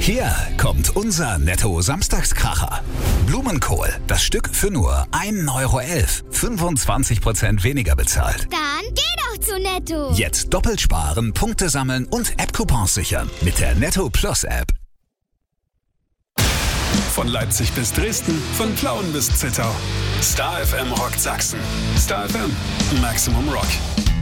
Hier kommt unser Netto-Samstagskracher. Blumenkohl, das Stück für nur 1,11 €. 25% weniger bezahlt. Dann geh doch zu Netto. Jetzt doppelt sparen, Punkte sammeln und App-Coupons sichern mit der Netto Plus App. Von Leipzig bis Dresden, von Plauen bis Zittau. Star FM rockt Sachsen. Star FM, Maximum Rock.